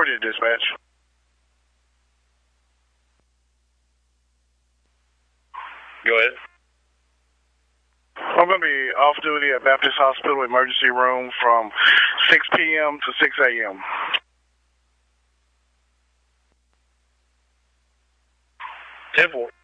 LaGuardia Dispatch. Go ahead. I'm going to be off duty at Baptist Hospital emergency room from 6 p.m. to 6 a.m. 10-4.